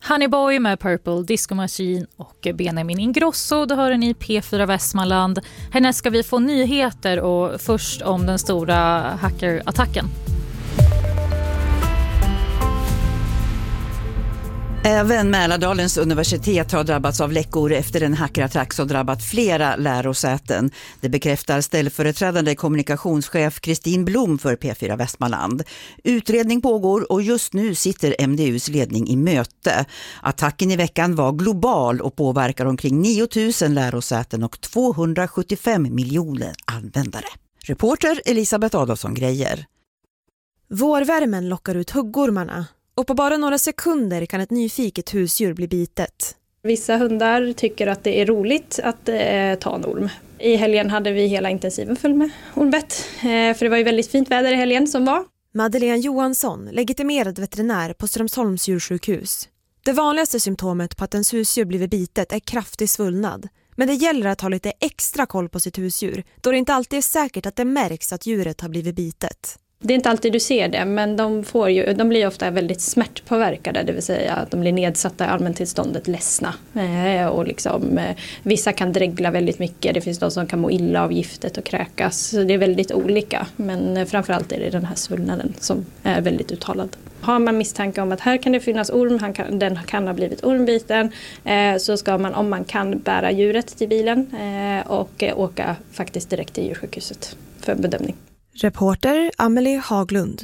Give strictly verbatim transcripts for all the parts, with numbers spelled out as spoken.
Honeyboy med Purple Disco Machine och Benjamin Ingrosso, då hör ni P fyra Västmanland. Härnäst ska vi få nyheter och först om den stora hackerattacken. Även Mälardalens universitet har drabbats av läckor efter en hackerattack som drabbat flera lärosäten. Det bekräftar ställföreträdande kommunikationschef Kristin Blom för P fyra Västmanland. Utredning pågår och just nu sitter M D U:s ledning i möte. Attacken i veckan var global och påverkar omkring nio tusen lärosäten och tvåhundrasjuttiofem miljoner användare. Reporter Elisabeth Adolfsson Grejer. Vårvärmen lockar ut huggormarna. Och på bara några sekunder kan ett nyfiket husdjur bli bitet. Vissa hundar tycker att det är roligt att eh, ta en orm. I helgen hade vi hela intensiven full med ormbett. Eh, för det var ju väldigt fint väder i helgen som var. Madeleine Johansson, legitimerad veterinär på Strömsholms djursjukhus. Det vanligaste symptomet på att ens husdjur blivit bitet är kraftig svullnad. Men det gäller att ha lite extra koll på sitt husdjur, då det inte alltid är säkert att det märks att djuret har blivit bitet. Det är inte alltid du ser det, men de, får ju, de blir ofta väldigt smärtpåverkade, det vill säga att de blir nedsatta i allmäntillståndet, ledsna. Eh, och liksom, eh, vissa kan dregla väldigt mycket, det finns de som kan må illa av giftet och kräkas. Så det är väldigt olika, men eh, framförallt är det den här svullnaden som är väldigt uttalad. Har man misstanke om att här kan det finnas orm, han kan, den kan ha blivit ormbiten, eh, så ska man, om man kan, bära djuret till bilen eh, och eh, åka faktiskt direkt till djursjukhuset för bedömning. Reporter Amelie Haglund.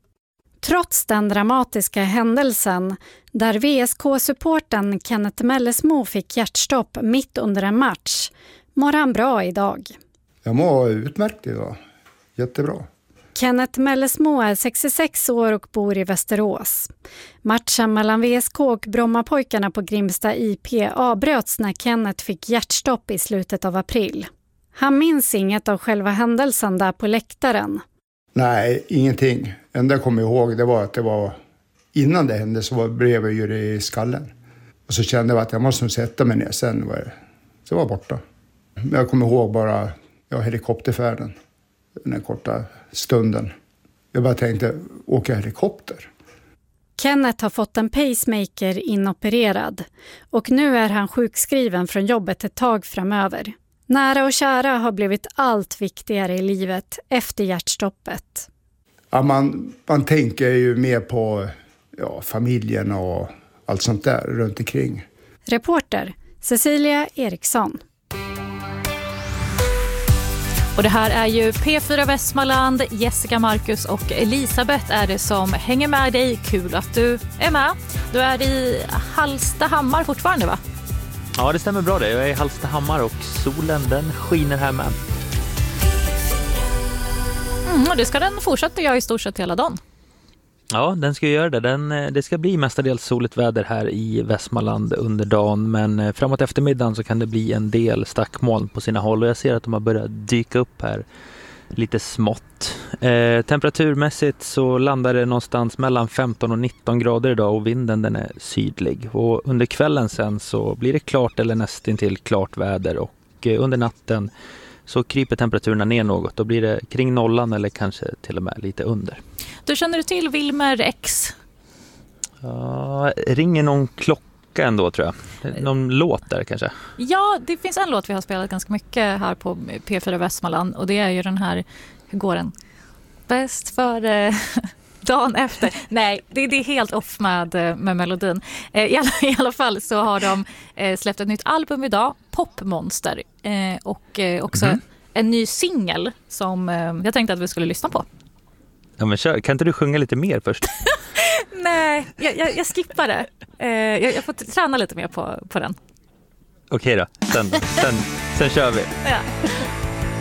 Trots den dramatiska händelsen där V S K-supporten Kenneth Mellesmo fick hjärtstopp mitt under en match mår han bra idag. Jag mår utmärkt idag. Jättebra. Kenneth Mellesmo är sextiosex år och bor i Västerås. Matchen mellan V S K och Brommapojkarna på Grimsta I P avbröts när Kenneth fick hjärtstopp i slutet av april. Han minns inget av själva händelsen där på läktaren. Nej, ingenting. Det enda jag kommer ihåg det var att det var innan det hände så blev jag ju det i skallen. Och så kände jag att jag måste sätta mig ner. Sen var det, så var jag borta. Men jag kommer ihåg bara ja, helikopterfärden. Den här korta stunden. Jag bara tänkte, åka helikopter? Kenneth har fått en pacemaker inopererad. Och nu är han sjukskriven från jobbet ett tag framöver. Nära och kära har blivit allt viktigare i livet efter hjärtstoppet. Ja, man, man tänker ju mer på ja, familjen och allt sånt där runt omkring. Reporter Cecilia Eriksson. Och det här är ju P fyra Västmanland. Jessica, Marcus och Elisabeth är det som hänger med dig. Kul att du är med. Du är i Hallstahammar fortfarande, va? Ja, det stämmer bra det. Jag är i Hallstahammar och solen den skiner här med. Mm, och det ska den fortsätta göra i stort sett hela dagen. Ja, den ska göra det. Den, det ska bli mestadels soligt väder här i Västmanland under dagen. Men framåt eftermiddagen så kan det bli en del stackmoln på sina håll. Och jag ser att de har börjat dyka upp här lite smått. Eh, temperaturmässigt så landar det någonstans mellan femton och nitton grader idag och vinden den är sydlig. Och under kvällen sen så blir det klart eller nästintill klart väder och eh, under natten så kryper temperaturerna ner något. Då blir det kring nollan eller kanske till och med lite under. Du känner du till Wilmer X? Ja, ringer någon klocka ändå tror jag. Någon låt där kanske? Ja, det finns en låt vi har spelat ganska mycket här på P fyra Västmanland och det är ju den här, hur går den? Bäst för dagen efter. Nej, det, det är helt off med, med melodin. I alla, I alla fall så har de släppt ett nytt album idag, Popmonster, och också mm. en ny singel som jag tänkte att vi skulle lyssna på. Ja, men kör. Kan inte du sjunga lite mer först? Nej, jag, jag, jag skippar det. Eh, jag, jag får träna lite mer på, på den. Okej då, sen, sen, sen kör vi. Ja.